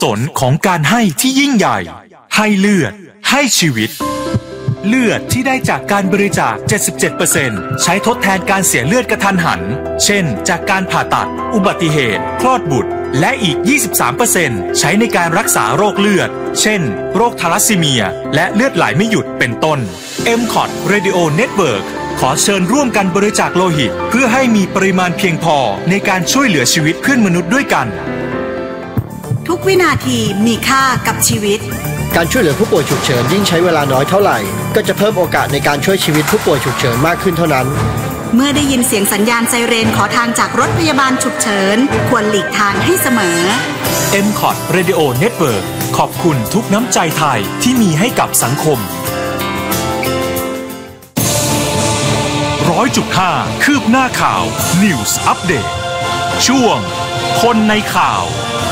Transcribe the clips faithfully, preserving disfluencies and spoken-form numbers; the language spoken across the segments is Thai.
สนของการให้ที่ยิ่งใหญ่ให้เลือดให้ชีวิตเลือดที่ได้จากการบริจาค เจ็ดสิบเจ็ดเปอร์เซ็นต์ ใช้ทดแทนการเสียเลือดกระทันหันเช่นจากการผ่าตัดอุบัติเหตุคลอดบุตรและอีก ยี่สิบสามเปอร์เซ็นต์ ใช้ในการรักษาโรคเลือดเช่นโรคทาลัสซีเมียและเลือดไหลไม่หยุดเป็นต้น เอ็ม ซี โอ ที Radio Network ขอเชิญร่วมกันบริจาคโลหิตเพื่อให้มีปริมาณเพียงพอในการช่วยเหลือชีวิตเพื่อนมนุษย์ด้วยกันทุกวินาทีมีค่ากับชีวิตการช่วยเหลือผู้ป่วยฉุกเฉินยิ่งใช้เวลาน้อยเท่าไหร่ก็จะเพิ่มโอกาสในการช่วยชีวิตผู้ป่วยฉุกเฉินมากขึ้นเท่านั้นเมื่อได้ยินเสียงสัญญาณไซเรนขอทางจากรถพยาบาลฉุกเฉินควรหลีกทางให้เสมอเอ็ม ซี โอ ที Radio Network ขอบคุณทุกน้ำใจไทยที่มีให้กับสังคม ร้อยจุดห้า คืบหน้าข่าว News Update ช่วงคนในข่าว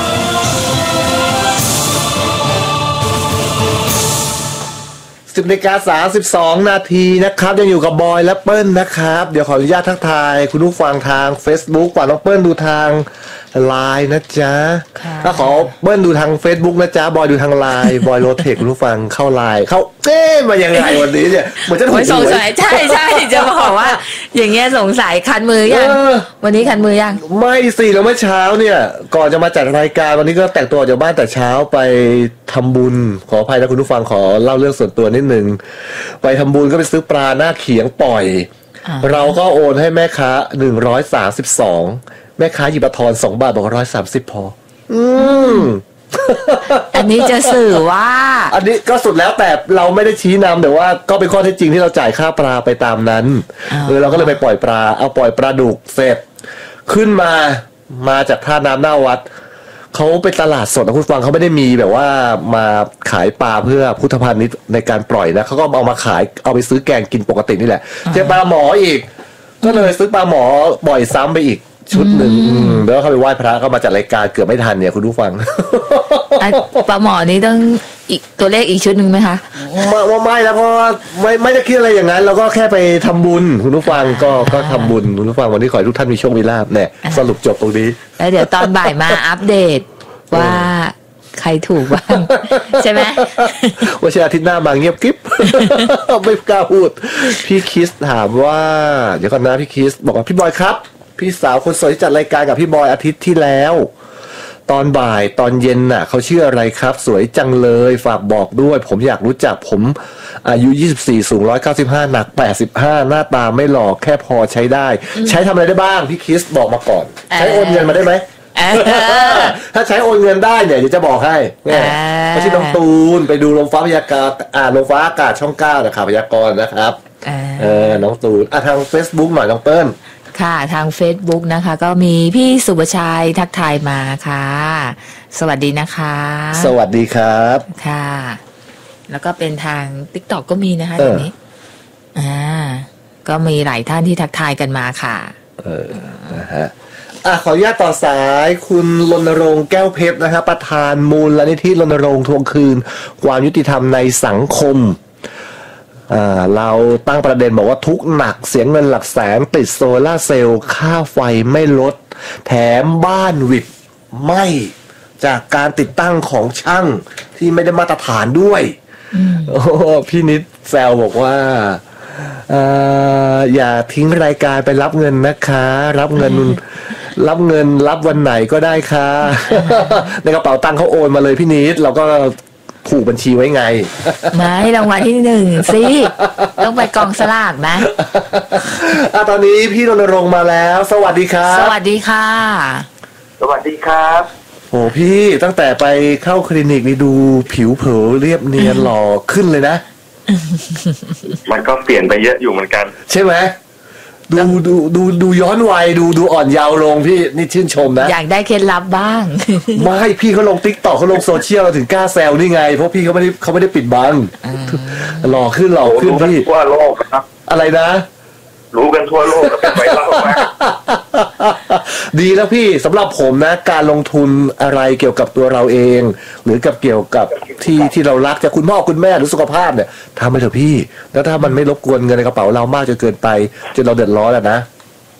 สิบนาฬิกาสามสิบสองนาทีนะครับยังอยู่กับบอยและเปิ้ลนะครับเดี๋ยวขออนุญาตทักทายคุณผู้ฟังทาง Facebook ก่อนน้องเปิ้ลดูทางไลน์นะจ๊ะถ้าขอเปิ้ลดูทาง Facebook นะจ๊ะบอยดูทางไลน์บอยโรเทคคุณผู้ฟังเข้าไลน์เข้าเอ๊ะมายังไงวันนี้เนี่ยเหมือนจะถูกสงสัยใช่ใช่จะบอกว่าอย่างเงี้ยสงสัยคันมือยังวันนี้คันมือยังไม่สิแล้วเมื่อเช้าเนี่ยก่อนจะมาจัดรายการวันนี้ก็แต่งตัวจากบ้านแต่เช้าไปทำบุญขออภัยนะคุณผู้ฟังขอเล่าเรื่องส่วนตัวนิดนึงไปทำบุญก็ไปซื้อปลาหน้าเขียงปล่อยเราก็โอนให้แม่ค้าหนึ่งร้อยสามสิบสองแม่ค้าหยิบมาทอนสองบาทบอกร้อยสามสิบพออืมอันนี้จะสื่อว่าอันนี้ก็สุดแล้วแต่เราไม่ได้ชี้นำแต่ว่าก็เป็นข้อเท็จจริงที่เราจ่ายค่าปลาไปตามนั้นเออเราก็เลยไปปล่อยปลาเอาปล่อยปลาดุกเสร็จขึ้นมามาจากท่าน้ำหน้าวัดเขาเป็นตลาดสดนะคุณฟังเขาไม่ได้มีแบบว่ามาขายปลาเพื่อพุทธพาณิชย์ในการปล่อยนะเขาก็เอามาขายเอาไปซื้อแกงกินปกตินี่แหละเจอปลาหมออีกก็เลยซื้อปลาหมอบ่อยซ้ำไปอีกชุดหนึ่งแล้วเขาไปไหว้พระเขามาจัดรายการเกือบไม่ทันเนี่ยคุณผู้ฟังปลาหมอนี้ต้องอีกตัวเลขอีกชุดหนึ่งไหมคะไม่ไม่แล้วเพราะไม่ไม่ได้คิดอะไรอย่างนั้นเราก็แค่ไปทำบุญคุณผู้ฟังก็ก็ทำบุญคุณผู้ฟังวันนี้ขอให้ทุกท่านมีโชคมีลาภเนี่ยสรุปจบตรงนี้แล้วเดี๋ยวตอนบ่ายมาอัปเดตว่าใครถูกบ้างใช่ไหมว่าเช้าอาทิตย์หน้ามาเงียบกิ๊บไม่กล้าพูดพี่คิสถามว่าเดี๋ยวก่อนนะพี่คิสบอกว่าพี่บอยครับพี่สาวคนสวยที่จัดรายการกับพี่บอยอาทิตย์ที่แล้วตอนบ่ายตอนเย็นน่ะเขาชื่ออะไรครับสวยจังเลยฝากบอกด้วยผมอยากรู้จักผมอายุยี่สิบสี่สูงหนึ่งร้อยเก้าสิบห้าหนักแปดสิบห้าหน้าตาไม่หล่อแค่พอใช้ได้ใช้ทำอะไรได้บ้างพี่คิสบอกมาก่อนใช้โอนเงินมาได้ไหมถ้าใช้โอนเงินได้เนี่ยเดี๋ยวจะบอกให้เนี่ยเขาชื่อน้องตูนไปดูลมฟ้าพยากรณ์อ่าลมฟ้าอากาศช่องเก้านะข่าวพยากรณ์นะครับเออน้องตูนอ่ะทาง Facebook หน่อยน้องเปิ้ลค่ะทาง Facebook นะคะก็มีพี่สุภชัยทักทายมาค่ะสวัสดีนะคะสวัสดีครับค่ะแล้วก็เป็นทาง TikTok ก็มีนะคะตรงนี้อ่าก็มีหลายท่านที่ทักทายกันมาค่ะเออนะฮะอ่ะขออนุญาตต่อสายคุณรณรงค์แก้วเพชรนะครับประธานมูลนิธิรณรงค์ทวงคืนความยุติธรรมในสังคมอ่าเราตั้งประเด็นบอกว่าทุกหนักเสียเงินหลักแสนติดโซล่าเซลล์ค่าไฟไม่ลดแถมบ้านวิดไหม้จากการติดตั้งของช่างที่ไม่ได้มาตรฐานด้วยโอ้พี่นิดแซวบอกว่าอ่าอย่าทิ้งรายการไปรับเงินนะคะรับเงินรับเงินรับวันไหนก็ได้ค่ะในกระเป๋าตังค์เขาโอนมาเลยพี่นิดเราก็ผูกบัญชีไว้ไงไม่รางวัลที่หนึ่งสิต้องไปกองสลากนะอ่ะตอนนี้พี่รณรงค์มาแล้วสวัสดีครับสวัสดีค่ะสวัสดีครับโอ้พี่ตั้งแต่ไปเข้าคลินิกนี่ดูผิวเผยเรียบเนียนหล่อขึ้นเลยนะมันก็เปลี่ยนไปเยอะอยู่เหมือนกันใช่ไหมดูดูดูดูย้อนวัยดูดูอ่อนเยาว์ลงพี่นี่ชื่นชมนะอยากได้เคล็ดลับบ้างไม่พี่เขาลง TikTok เขาลงโซเชียลเราถึงกล้าแซวนี่ไงเพราะพี่เขาไม่ได้เขาไม่ได้ปิดบังหล่อขึ้นหล่อขึ้นพี่ทั่วโลกครับอะไรนะรู้กันทั่วโลกกับเป็นไวรัลมากดีแล้วพี่สำหรับผมนะการลงทุนอะไรเกี่ยวกับตัวเราเองหรือกับเกี่ยวกับที่ที่เรารักจากคุณพ่อคุณแม่หรือสุขภาพเนี่ยทำไปเถอะพี่แล้วถ้ามันไม่รบกวนเงินในกระเป๋าเรามากจนเกินไปจนเราเดือดร้อนแล้วนะ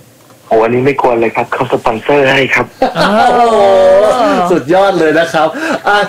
โอ้อันนี้ไม่ควรเลยครับเขาสปอนเซอร์ให้ครับโอ้โหสุดยอดเลยนะครับอ่ะ